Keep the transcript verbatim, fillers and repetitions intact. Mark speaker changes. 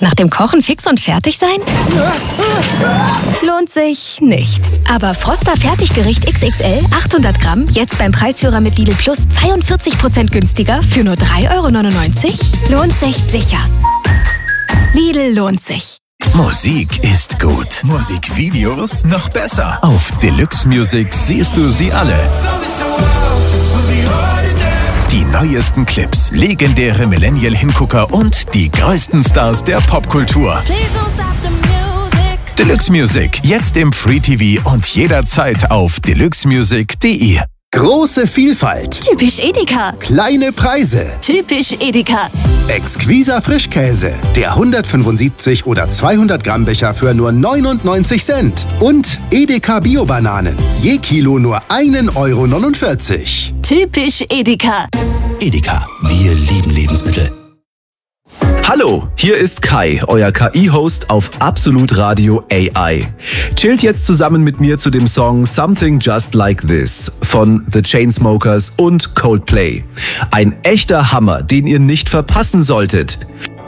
Speaker 1: Nach dem Kochen fix und fertig sein? Lohnt sich nicht. Aber Froster Fertiggericht X X L achthundert Gramm jetzt beim Preisführer mit Lidl Plus zweiundvierzig Prozent günstiger für nur drei Euro neunundneunzig? Lohnt sich sicher. Lidl lohnt sich.
Speaker 2: Musik ist gut. Musikvideos noch besser. Auf Deluxe Music siehst du sie alle. Die neuesten Clips, legendäre Millennial-Hingucker und die größten Stars der Popkultur. Deluxe Music, jetzt im Free T V und jederzeit auf deluxe music punkt de.
Speaker 3: Große Vielfalt.
Speaker 4: Typisch Edeka.
Speaker 3: Kleine Preise.
Speaker 4: Typisch Edeka.
Speaker 3: Exquiser Frischkäse. Der hundertfünfundsiebzig oder zweihundert Gramm Becher für nur neunundneunzig Cent. Und Edeka Bio-Bananen. Je Kilo nur ein Euro neunundvierzig.
Speaker 4: Typisch Edeka.
Speaker 5: Edeka, wir lieben Lebensmittel.
Speaker 6: Hallo, hier ist Kai, euer K I-Host auf Absolut Radio A I. Chillt jetzt zusammen mit mir zu dem Song Something Just Like This von The Chainsmokers und Coldplay. Ein echter Hammer, den ihr nicht verpassen solltet.